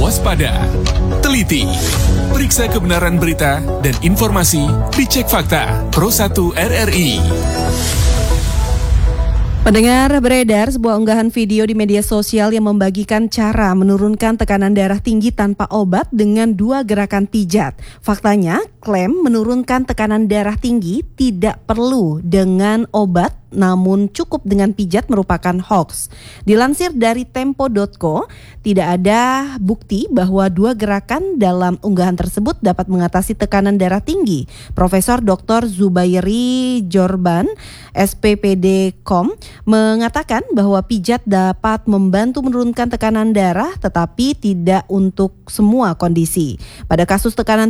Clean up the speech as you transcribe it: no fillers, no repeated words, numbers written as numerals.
waspada, teliti, periksa kebenaran berita dan informasi, dicek fakta. Pro 1 RRI. Pendengar, beredar sebuah unggahan video di media sosial yang membagikan cara menurunkan tekanan darah tinggi tanpa obat dengan 2 gerakan pijat. Faktanya, klaim menurunkan tekanan darah tinggi tidak perlu dengan obat, namun cukup dengan pijat merupakan hoax. Dilansir dari tempo.co, tidak ada bukti bahwa 2 gerakan dalam unggahan tersebut dapat mengatasi tekanan darah tinggi. Profesor Dr. Zubairi Jorban, SPPD.com, mengatakan bahwa pijat dapat membantu menurunkan tekanan darah tetapi tidak untuk semua kondisi. Pada kasus tekanan